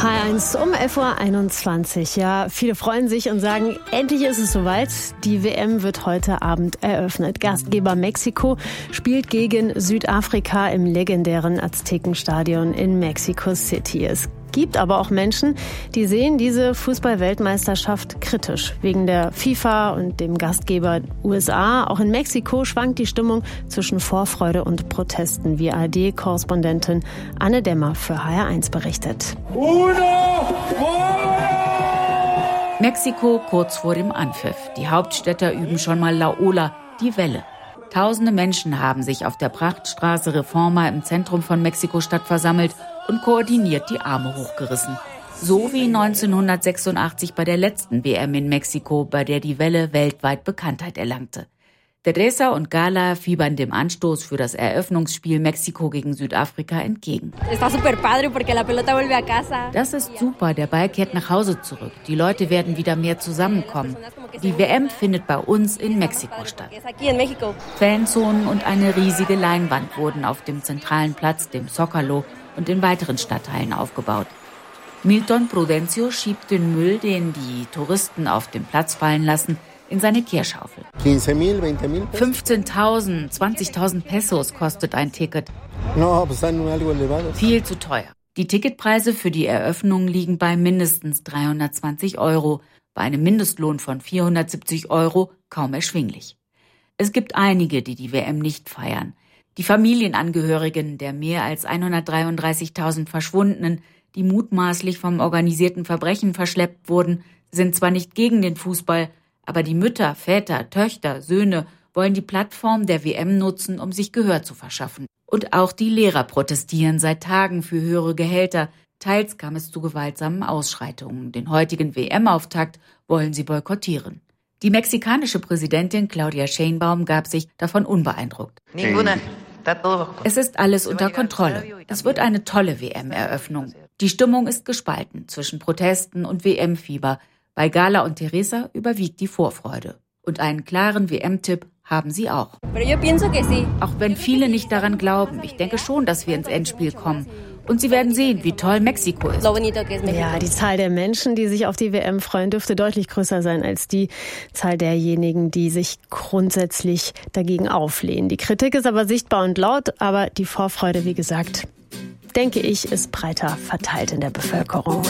H1 um 11.21 Uhr. Ja, viele freuen sich und sagen, endlich ist es soweit. Die WM wird heute Abend eröffnet. Gastgeber Mexiko spielt gegen Südafrika im legendären Aztekenstadion in Mexico City. Es gibt aber auch Menschen, die sehen diese Fußball-Weltmeisterschaft kritisch. Wegen der FIFA und dem Gastgeber USA. Auch in Mexiko schwankt die Stimmung zwischen Vorfreude und Protesten, wie ARD-Korrespondentin Anne Dämmer für HR1 berichtet. Mexiko kurz vor dem Anpfiff. Die Hauptstädter üben schon mal La Ola, die Welle. Tausende Menschen haben sich auf der Prachtstraße Reforma im Zentrum von Mexiko-Stadt versammelt und koordiniert die Arme hochgerissen. So wie 1986 bei der letzten WM in Mexiko, bei der die Welle weltweit Bekanntheit erlangte. Teresa und Gala fiebern dem Anstoß für das Eröffnungsspiel Mexiko gegen Südafrika entgegen. Das ist super, der Ball kehrt nach Hause zurück. Die Leute werden wieder mehr zusammenkommen. Die WM findet bei uns in Mexiko statt. Fanzonen und eine riesige Leinwand wurden auf dem zentralen Platz, dem Zócalo, und in weiteren Stadtteilen aufgebaut. Milton Prudencio schiebt den Müll, den die Touristen auf den Platz fallen lassen, in seine Kehrschaufel. 15.000, 20.000 Pesos kostet ein Ticket. Viel zu teuer. Die Ticketpreise für die Eröffnung liegen bei mindestens 320 €, bei einem Mindestlohn von 470 € kaum erschwinglich. Es gibt einige, die die WM nicht feiern. Die Familienangehörigen der mehr als 133.000 Verschwundenen, die mutmaßlich vom organisierten Verbrechen verschleppt wurden, sind zwar nicht gegen den Fußball, aber die Mütter, Väter, Töchter, Söhne wollen die Plattform der WM nutzen, um sich Gehör zu verschaffen. Und auch die Lehrer protestieren seit Tagen für höhere Gehälter. Teils kam es zu gewaltsamen Ausschreitungen. Den heutigen WM-Auftakt wollen sie boykottieren. Die mexikanische Präsidentin Claudia Sheinbaum gab sich davon unbeeindruckt. Es ist alles unter Kontrolle. Es wird eine tolle WM-Eröffnung. Die Stimmung ist gespalten zwischen Protesten und WM-Fieber. Bei Gala und Teresa überwiegt die Vorfreude. Und einen klaren WM-Tipp haben sie auch. Auch wenn viele nicht daran glauben, ich denke schon, dass wir ins Endspiel kommen. Und Sie werden sehen, wie toll Mexiko ist. Ja, die Zahl der Menschen, die sich auf die WM freuen, dürfte deutlich größer sein als die Zahl derjenigen, die sich grundsätzlich dagegen auflehnen. Die Kritik ist aber sichtbar und laut, aber die Vorfreude, wie gesagt, denke ich, ist breiter verteilt in der Bevölkerung.